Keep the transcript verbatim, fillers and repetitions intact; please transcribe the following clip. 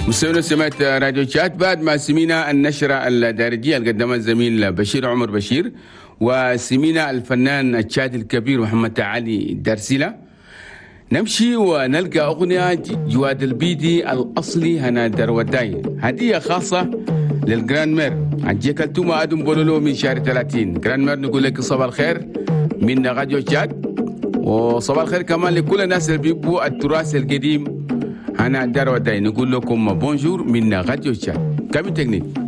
مستمعين سمعت راديو شات بعد ما سمينا النشرة الدارجية اللي قدمها الزميل بشير عمر بشير، وسمينا الفنان الشادي الكبير محمد علي درسلة. نمشي ونلقى أغنية جواد البيدي الأصلي هنا دروداي، هدية خاصة للجراند مير عجيك التوما أدم بولولو من شهر ثلاثين. جراند مير نقول لك صباح الخير من راديو شات، وصباح الخير كمان لكل الناس اللي بيبوا التراث القديم هنا دروداي. نقول لكم بونجور من راديو شات. كامل تكنيك.